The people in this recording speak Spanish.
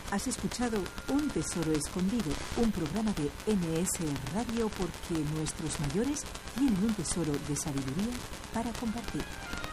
Has escuchado Un Tesoro Escondido, un programa de MS Radio, porque nuestros mayores tienen un tesoro de sabiduría para compartir.